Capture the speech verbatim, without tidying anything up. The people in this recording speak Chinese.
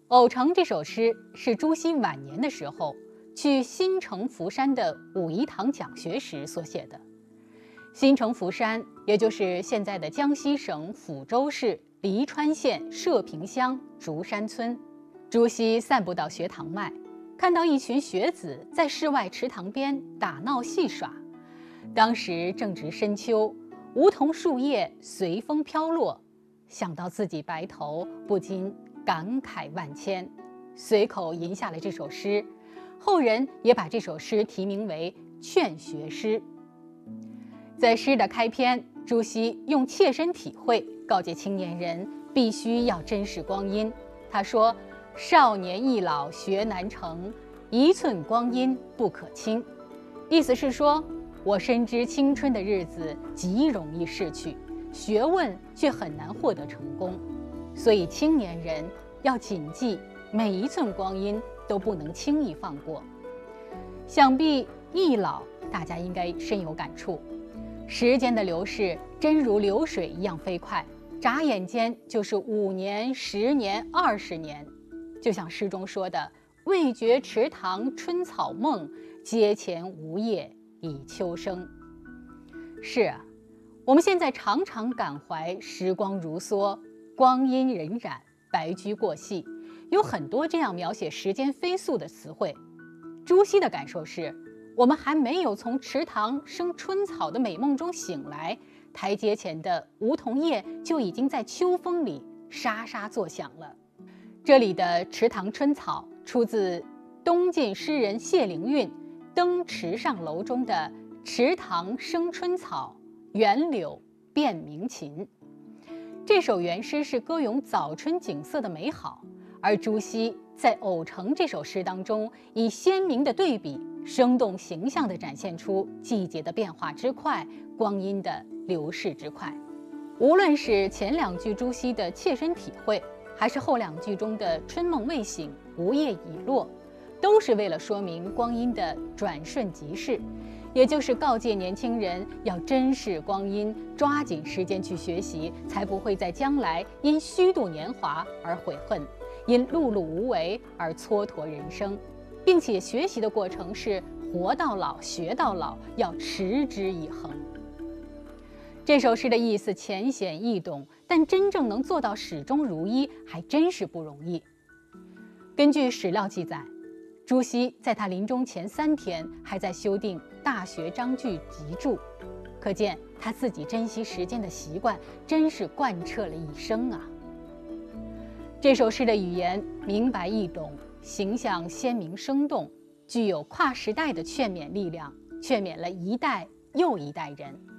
偶成这首诗是朱熹晚年的时候去新城福山的武夷堂讲学时所写的。新城福山，也就是现在的江西省抚州市黎川县社平乡竹山村。朱熹散步到学堂外，看到一群学子在室外池塘边打闹戏耍。当时正值深秋，梧桐树叶随风飘落，想到自己白头，不禁感慨万千，随口吟下了这首诗。后人也把这首诗题名为《劝学诗》。在诗的开篇，朱熹用切身体会告诫青年人必须要珍视光阴。他说：“少年易老学难成，一寸光阴不可轻。”意思是说，我深知青春的日子极容易逝去，学问却很难获得成功，所以青年人要谨记，每一寸光阴都不能轻易放过。想必易老大家应该深有感触，时间的流逝真如流水一样飞快，眨眼间就是五年、十年、二十年。就像诗中说的：“未觉池塘春草梦，阶前梧叶已秋声。”是啊，我们现在常常感怀时光如梭，光阴荏苒，白驹过隙，有很多这样描写时间飞速的词汇。朱熹的感受是，我们还没有从池塘生春草的美梦中醒来，台阶前的梧桐叶就已经在秋风里沙沙作响了。这里的池塘春草出自东晋诗人谢灵运《登池上楼》中的“池塘生春草，园柳变鸣禽”。这首原诗是歌咏早春景色的美好，而朱熹在《偶成》这首诗当中，以鲜明的对比，生动形象地展现出季节的变化之快，光阴的流逝之快。无论是前两句朱熹的切身体会，还是后两句中的春梦未醒，梧叶已落，都是为了说明光阴的转瞬即逝，也就是告诫年轻人要珍视光阴，抓紧时间去学习，才不会在将来因虚度年华而悔恨，因碌碌无为而蹉跎人生，并且学习的过程是活到老学到老，要持之以恒。这首诗的意思浅显易懂，但真正能做到始终如一，还真是不容易。根据史料记载，朱熹在他临终前三天还在修订《大学章句集注》，可见他自己珍惜时间的习惯真是贯彻了一生啊。这首诗的语言明白易懂，形象鲜明生动，具有跨时代的劝勉力量，劝勉了一代又一代人。